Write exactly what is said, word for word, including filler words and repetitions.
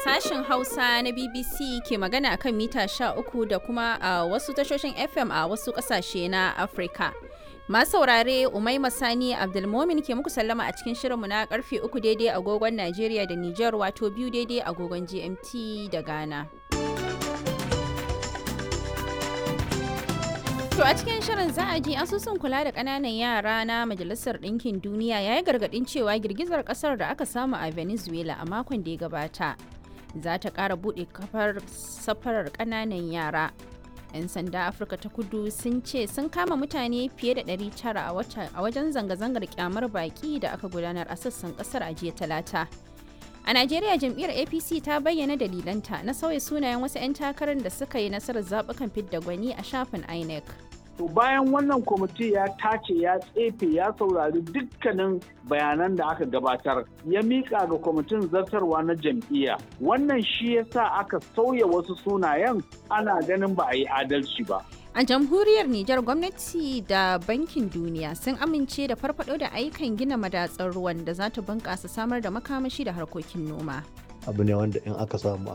Sashen Hausa na B B C ke magana kan mita sha uku da kuma a wasu tashoshin F M a wasu ƙasashe na Afirka. Masu saurare Umaima Sani Abdulmomin ke muku sallama a cikin shirinmu na karfe uku daidai agogon Najeriya da Nijar wato biyu daidai agogon G M T da Ghana. To a cikin shirin za a ji asusun kula da ƙananan yara na Majalisar Ɗinkin Duniya ya yi gargaɗin cewa girgizar ƙasar da aka samu a Venezuela a makon da ya gabata za ta ƙara buɗe kafar safarar ƙananan yara. 'Yan sanda Afirka ta Kudu sun ce sun kama mutane fiye da ɗari tara a wajen zanga-zangar kyamar baƙi da aka gudanar a sassan ƙasar a jiya Talata. A Najeriya jam'iyyar A P C ta bayyana dalilanta na sauya sunayen wasu 'yan takarar da suka yi nasarar zaɓukan fidda gwani a shafin I N E C. To bayan wannan kwamiti ya tace ya tsefe ya saurari dukkanin bayanan da aka gabatar ya miƙa ga kwamitin zartarwa na jam'iyya. Wannan shi yasa aka sauya wasu sunayen ana ganin ba a yi adalci ba. A jamhuriyar Nijar gwamnati da Bankin Duniya sun amince da farfado da ayyukan gina madatsar ruwan da za ta bunƙasa samar da makamashi da harkokin noma. Abu ne wanda in aka samu